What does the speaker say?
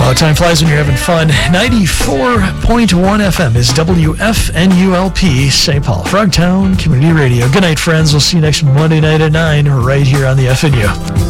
Oh, time flies when you're having fun. 94.1 FM is WFNULP, St. Paul, Frogtown Community Radio. Good night, friends. We'll see you next Monday night at 9 right here on the FNU.